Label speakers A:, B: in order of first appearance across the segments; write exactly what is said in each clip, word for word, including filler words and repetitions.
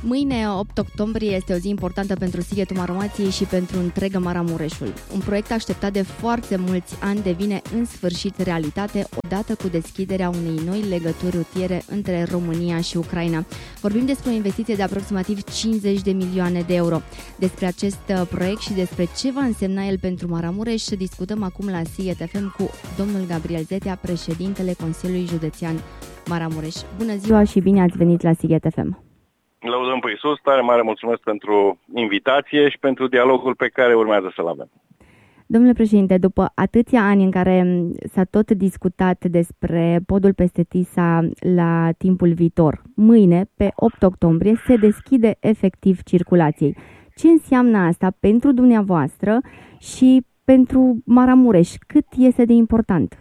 A: Mâine, opt octombrie, este o zi importantă pentru Sighetul Marmației și pentru întreg Maramureșul. Un proiect așteptat de foarte mulți ani devine în sfârșit realitate odată cu deschiderea unei noi legături rutiere între România și Ucraina. Vorbim despre o investiție de aproximativ cincizeci de milioane de euro. Despre acest proiect și despre ce va însemna el pentru Maramureș discutăm acum la Sighet F M cu domnul Gabriel Zetea, președintele Consiliului Județean Maramureș. Bună ziua și bine ați venit la Sighet F M!
B: Lăudăm pe Iisus, tare mare mulțumesc pentru invitație și pentru dialogul pe care urmează să-l avem.
A: Domnule președinte, după atâția ani în care s-a tot discutat despre podul peste Tisa la timpul viitor, mâine, pe opt octombrie, se deschide efectiv circulației. Ce înseamnă asta pentru dumneavoastră și pentru Maramureș? Cât este de important?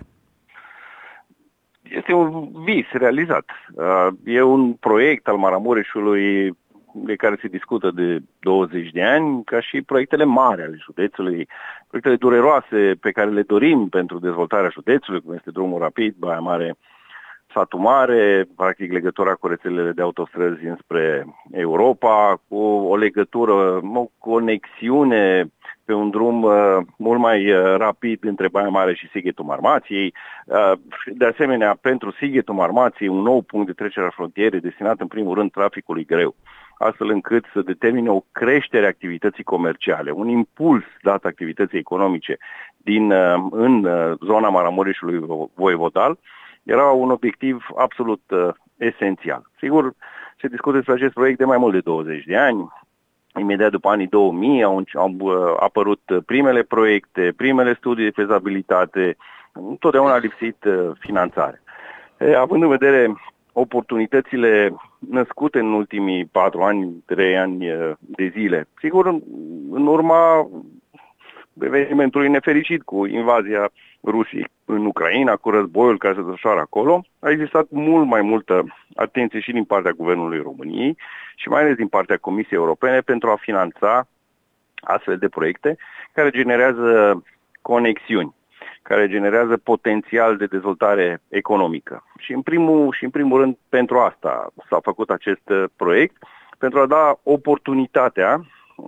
B: Este un vis realizat. E un proiect al Maramureșului de care se discută de douăzeci de ani, ca și proiectele mari ale județului, proiectele dureroase pe care le dorim pentru dezvoltarea județului, cum este drumul rapid, Baia Mare, Satul Mare, practic legătura cu rețelele de autostrăzi înspre Europa, cu o legătură, o conexiune pe un drum uh, mult mai uh, rapid între Baia Mare și Sighetul Marmației. Uh, de asemenea, pentru Sighetul Marmației, un nou punct de trecere a frontierei destinat în primul rând traficului greu, astfel încât să determine o creștere a activității comerciale, un impuls dat activității economice din, uh, în uh, zona Maramureșului voievodal, era un obiectiv absolut uh, esențial. Sigur, se discută despre acest proiect de mai mult de douăzeci de ani. Imediat după anii două mii au, au apărut primele proiecte, primele studii de fezabilitate, întotdeauna a lipsit finanțare. E, având în vedere oportunitățile născute în ultimii patru ani, trei ani de zile, sigur, în urma evenimentului nefericit cu invazia Rusiei în Ucraina, cu războiul care se desfășoară acolo, a existat mult mai multă atenție și din partea Guvernului României și mai ales din partea Comisiei Europene pentru a finanța astfel de proiecte care generează conexiuni, care generează potențial de dezvoltare economică. Și în primul, și în primul rând pentru asta s-a făcut acest proiect, pentru a da oportunitatea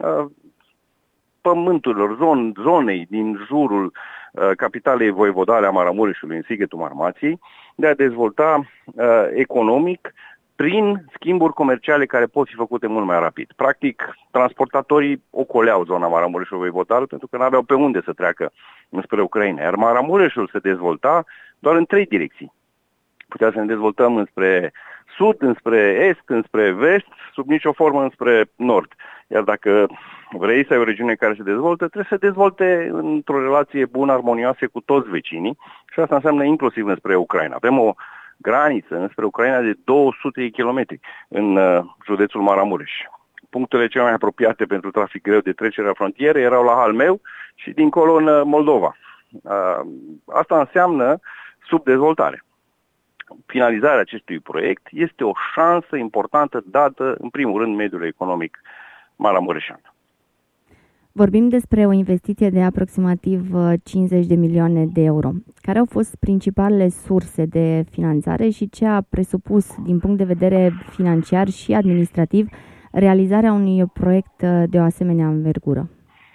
B: pământurilor, zon, zonei din jurul uh, capitalei voievodale a Maramureșului, în Sighetul Marmației, de a dezvolta uh, economic prin schimburi comerciale care pot fi făcute mult mai rapid. Practic, transportatorii ocoleau zona Maramureșului voievodal pentru că nu aveau pe unde să treacă spre Ucraina, iar Maramureșul se dezvolta doar în trei direcții. Putea să ne dezvoltăm înspre sud, înspre est, înspre vest, sub nicio formă înspre nord. Iar dacă vrei să ai o regiune care se dezvoltă, trebuie să se dezvolte într-o relație bună, armonioasă cu toți vecinii și asta înseamnă inclusiv înspre Ucraina. Avem o graniță înspre Ucraina de două sute de kilometri în uh, județul Maramureș. Punctele cele mai apropiate pentru trafic greu de trecere a frontierei erau la Halmeu și dincolo în uh, Moldova. Uh, asta înseamnă subdezvoltare. Finalizarea acestui proiect este o șansă importantă dată, în primul rând, mediului economic maramureșean.
A: Vorbim despre o investiție de aproximativ cincizeci de milioane de euro. Care au fost principalele surse de finanțare și ce a presupus, din punct de vedere financiar și administrativ, realizarea unui proiect de o asemenea învergură?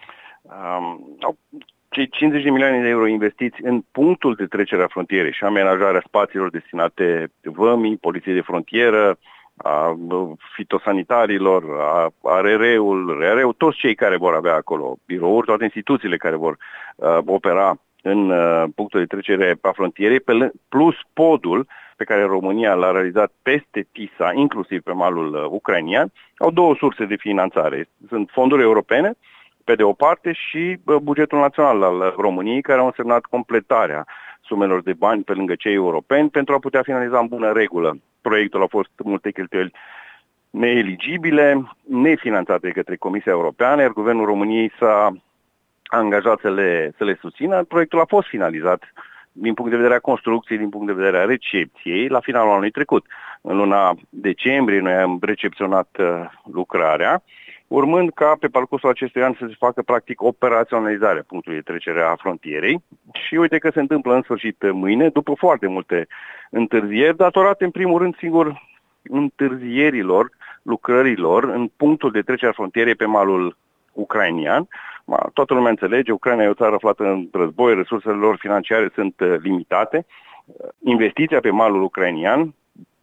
B: Um, Cei cincizeci de milioane de euro investiți în punctul de trecere a frontierei și amenajarea spațiilor destinate vămii, poliției de frontieră, a fitosanitarilor, a, a R R-ul, R R-ul, toți cei care vor avea acolo birouri, toate instituțiile care vor uh, opera în uh, punctul de trecere a frontierei, pe, plus podul pe care România l-a realizat peste Tisa, inclusiv pe malul uh, ucrainian, au două surse de finanțare. Sunt fonduri europene, pe de o parte, și uh, bugetul național al României, care au însemnat completarea sumelor de bani pe lângă cei europeni pentru a putea finaliza în bună regulă. Proiectul a fost multe cheltuieli neeligibile, nefinanțate de către Comisia Europeană, iar Guvernul României s-a angajat să le, să le susțină. Proiectul a fost finalizat din punct de vedere a construcției, din punct de vedere a recepției, la finalul anului trecut. În luna decembrie noi am recepționat uh, lucrarea, urmând ca pe parcursul acestui an să se facă practic operaționalizarea punctului de trecere a frontierei. Și uite că se întâmplă în sfârșit mâine, după foarte multe întârzieri, datorate în primul rând, sigur, întârzierilor lucrărilor în punctul de trecere a frontierei pe malul ucrainian. Toată lumea înțelege, Ucraina e o țară aflată în război, resursele lor financiare sunt limitate. Investiția pe malul ucrainian,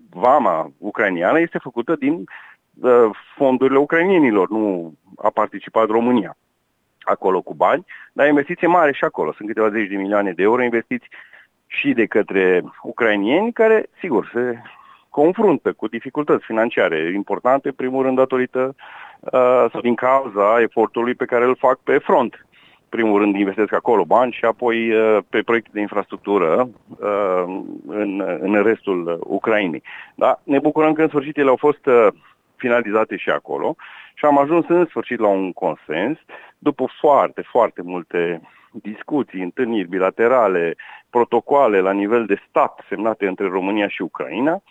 B: vama ucrainiană, este făcută din uh, fondurile ucrainienilor, nu a participat România acolo cu bani, dar investiție mare și acolo. Sunt câteva zeci de milioane de euro investiți și de către ucrainieni care, sigur, se confruntă cu dificultăți financiare importante, în primul rând datorită uh, sau din cauza efortului pe care îl fac pe front. Primul rând investesc acolo bani și apoi uh, pe proiecte de infrastructură uh, în, în restul Ucrainei. Da? Ne bucurăm că în sfârșit ele au fost uh, finalizate și acolo și am ajuns în sfârșit la un consens după foarte, foarte multe discuții, întâlniri bilaterale, protocoale la nivel de stat semnate între România și Ucraina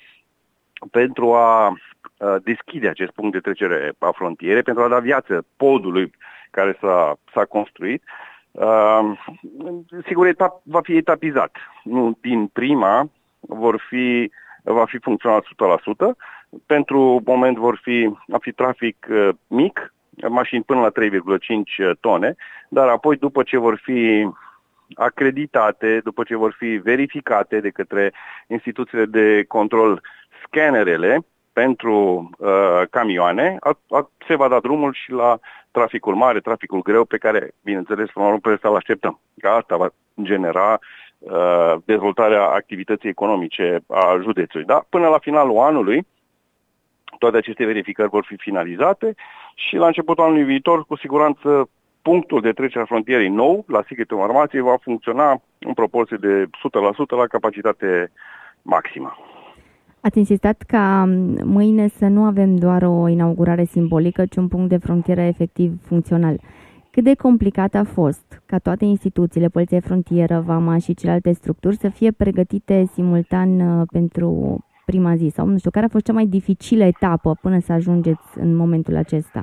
B: pentru a uh, deschide acest punct de trecere a frontierei, pentru a da viață podului care s-a, s-a construit. Uh, sigur, etap, va fi etapizat. Nu din prima vor fi, va fi funcțional o sută la sută. Pentru moment vor fi, va fi trafic uh, mic, mașini până la trei virgulă cinci tone, dar apoi după ce vor fi acreditate, după ce vor fi verificate de către instituțiile de control scanerele pentru uh, camioane, a, a, se va da drumul și la traficul mare, traficul greu, pe care, bineînțeles, până la urmă, pe ăsta l-așteptăm. Că asta va genera uh, dezvoltarea activității economice a județului. Da? Până la finalul anului, toate aceste verificări vor fi finalizate și la începutul anului viitor, cu siguranță, punctul de trecere a frontierei nou, la Sighetul Marmației, va funcționa în proporție de o sută la sută la capacitate maximă.
A: Ați insistat ca mâine să nu avem doar o inaugurare simbolică, ci un punct de frontieră efectiv funcțional. Cât de complicat a fost ca toate instituțiile, Poliția Frontieră, Vama și celelalte structuri să fie pregătite simultan pentru prima zi? Sau nu știu, care a fost cea mai dificilă etapă până să ajungeți în momentul acesta?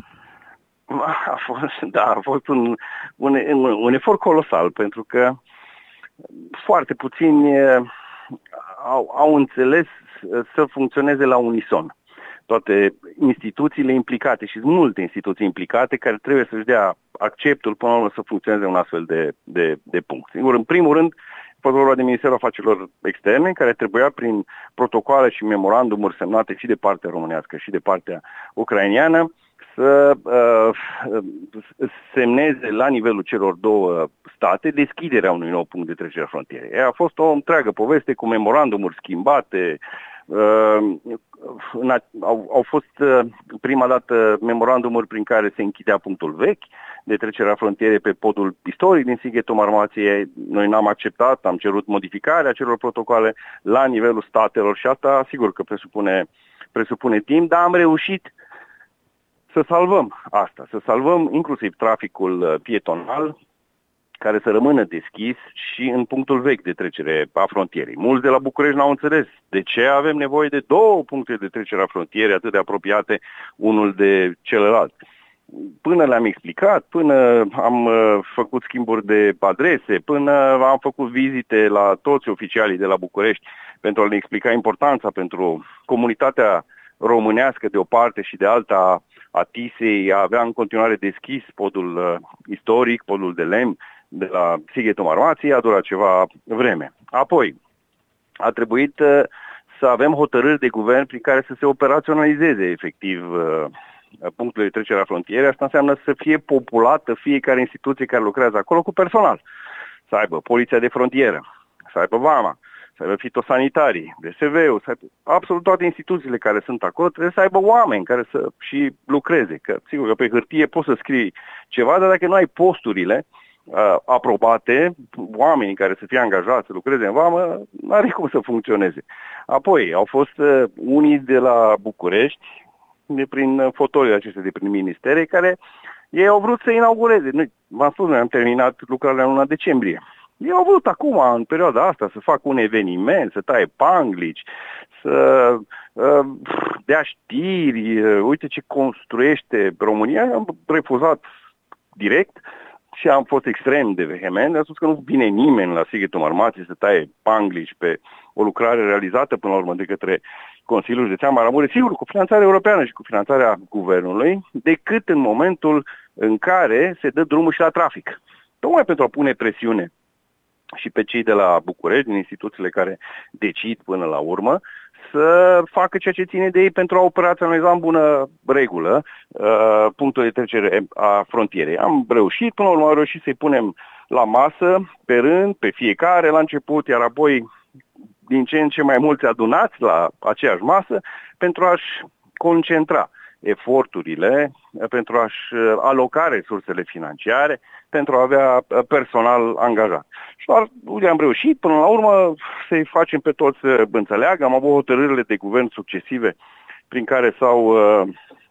B: A fost, da, a fost un, un, un, un efort colosal, pentru că foarte puțini au, au înțeles să funcționeze la unison. Toate instituțiile implicate și sunt multe instituții implicate care trebuie să-și dea acceptul până la urmă să funcționeze un astfel de, de, de punct. Sigur, în primul rând, a fost vorba de Ministerul Afacerilor Externe, care trebuia prin protocoale și memorandumuri semnate și de partea românească și de partea ucraineană să uh, semneze la nivelul celor două state deschiderea unui nou punct de trecere a frontierei. A fost o întreagă poveste cu memorandumuri schimbate. Uh, au, au fost uh, prima dată memorandumuri prin care se închidea punctul vechi de trecere a frontierei pe podul istoric din Sighetul Marmației. Noi n-am acceptat, am cerut modificarea acelor protocoale la nivelul statelor și asta sigur că presupune, presupune timp, dar am reușit să salvăm asta, să salvăm inclusiv traficul pietonal care să rămână deschis și în punctul vechi de trecere a frontierei. Mulți de la București n-au înțeles de ce avem nevoie de două puncte de trecere a frontierei atât de apropiate unul de celălalt. Până le-am explicat, până am uh, făcut schimburi de adrese, până am făcut vizite la toți oficialii de la București pentru a le explica importanța pentru comunitatea românească de o parte și de alta a Tisei, a avea în continuare deschis podul uh, istoric, podul de lemn de la Sighetul Marmației, a durat ceva vreme. Apoi, a trebuit uh, să avem hotărâri de guvern prin care să se operaționalizeze efectiv uh, punctul de trecere a frontierei. Asta înseamnă să fie populată fiecare instituție care lucrează acolo cu personal. Să aibă poliția de frontieră, să aibă Vama, să aibă fitosanitarii, D S V-ul, să aibă absolut toate instituțiile care sunt acolo, trebuie să aibă oameni care să și lucreze. Că, sigur că pe hârtie poți să scrii ceva, dar dacă nu ai posturile uh, aprobate, oamenii care să fie angajați să lucreze în vamă, nu are cum să funcționeze. Apoi, au fost uh, unii de la București, de prin fotolile acestea de prin ministere, care ei au vrut să inaugureze. Noi, v-am spus, noi am terminat lucrarea în luna decembrie. Ei au vrut acum, în perioada asta, să facă un eveniment, să taie panglici, să uh, dea știri, uh, uite ce construiește România. Am refuzat direct și am fost extrem de vehement. Am spus că nu vine nimeni la Sighetul Marmației să taie panglici pe o lucrare realizată până la urmă de către Consiliul Județean Maramureș, sigur, cu finanțare europeană și cu finanțarea guvernului, decât în momentul în care se dă drumul și la trafic. Tocmai pentru a pune presiune și pe cei de la București, din instituțiile care decid până la urmă, să facă ceea ce ține de ei pentru a operaționaliza în bună regulă uh, punctul de trecere a frontierei. Am reușit, până la urmă am reușit să-i punem la masă, pe rând, pe fiecare la început, iar apoi din ce în ce mai mulți adunați la aceeași masă pentru a-și concentra eforturile, pentru a-și aloca resursele financiare, pentru a avea personal angajat. Și doar am reușit până la urmă să-i facem pe toți să înțeleagă. Am avut hotărârile de guvern succesive prin care s-au uh,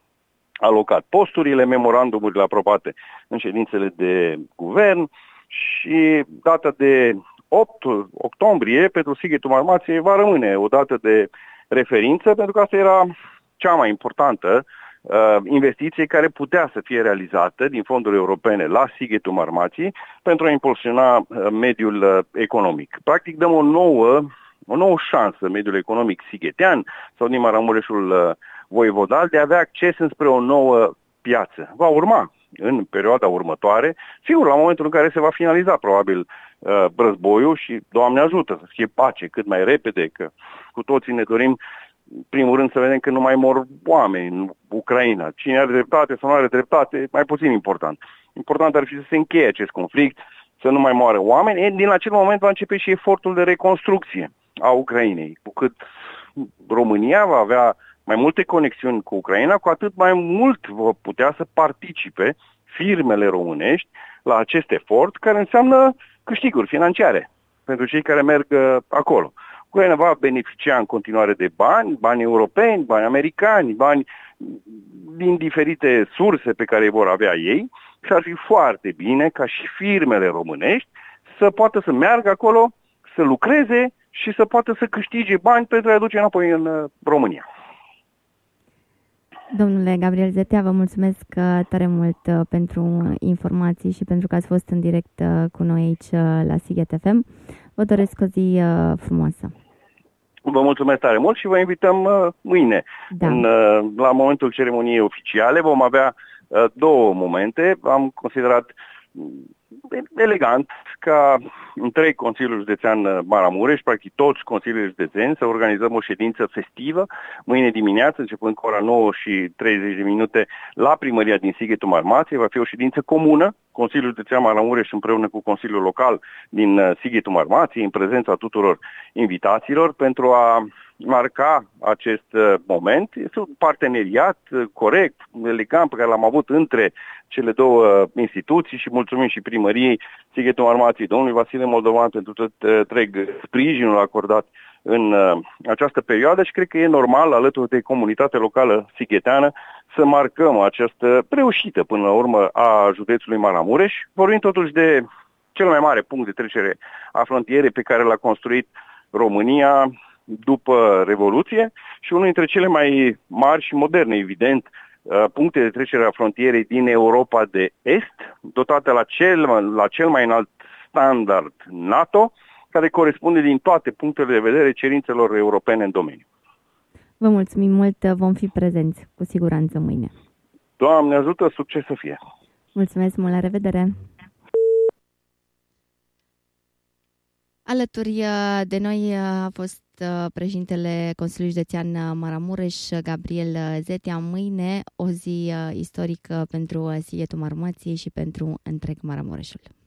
B: alocat posturile, memorandumurile aprobate în ședințele de guvern și data de opt octombrie pentru Sighetul Marmației va rămâne o dată de referință, pentru că asta era cea mai importantă uh, investiție care putea să fie realizată din fonduri europene la Sighetul Marmației pentru a impulsiona uh, mediul uh, economic. Practic dăm o nouă, o nouă șansă mediul economic sighetean sau din Maramureșul uh, voievodal de a avea acces înspre o nouă piață. Va urma în perioada următoare, sigur, la momentul în care se va finaliza probabil uh, războiul și Doamne ajută să fie pace cât mai repede, că cu toții ne dorim în primul rând să vedem că nu mai mor oameni în Ucraina. Cine are dreptate sau nu are dreptate, mai puțin important. Important ar fi să se încheie acest conflict, să nu mai moară oameni. E, din acel moment va începe și efortul de reconstrucție a Ucrainei. Cu cât România va avea mai multe conexiuni cu Ucraina, cu atât mai mult vor putea să participe firmele românești la acest efort, care înseamnă câștiguri financiare pentru cei care merg uh, acolo. Ucraina va beneficia în continuare de bani, bani europeni, bani americani, bani din diferite surse pe care îi vor avea ei și ar fi foarte bine ca și firmele românești să poată să meargă acolo, să lucreze și să poată să câștige bani pentru a-i aduce înapoi în uh, România.
A: Domnule Gabriel Zetea, vă mulțumesc tare mult pentru informații și pentru că ați fost în direct cu noi aici la Sighet F M. Vă doresc o zi frumoasă.
B: Vă mulțumesc tare mult și vă invităm mâine. Da. În, la momentul ceremoniei oficiale vom avea două momente. Am considerat elegant ca întreg Consiliul Județean Maramureș, practic toți consiliile județeni, să organizăm o ședință festivă mâine dimineață, începând cu ora nouă și treizeci de minute la primăria din Sighetul Marmației. Va fi o ședință comună, Consiliul Județean Maramureș împreună cu Consiliul Local din Sighetul Marmației, în prezența tuturor invitaților, pentru a marca acest moment. Este un parteneriat corect, elegant, pe care l-am avut între cele două instituții și mulțumim și primăriei Sighetul Marmației, domnului Vasile Moldovan, pentru tot întreg sprijinul acordat în această perioadă și cred că e normal, alături de comunitatea locală sigheteană, să marcăm această reușită până la urmă a județului Maramureș. Vorbim totuși de cel mai mare punct de trecere a frontierei pe care l-a construit România după Revoluție și unul dintre cele mai mari și moderne, evident, puncte de trecere a frontierei din Europa de Est, dotate la cel, la cel mai înalt standard NATO, care corespunde din toate punctele de vedere cerințelor europene în domeniu.
A: Vă mulțumim mult, vom fi prezenți cu siguranță mâine.
B: Doamne ajută, succes să fie!
A: Mulțumesc mult, la revedere! Alături de noi a fost președintele Consiliului Județean Maramureș, Gabriel Zetea. Mâine o zi istorică pentru Sighetul Marmației și pentru întreg Maramureșul.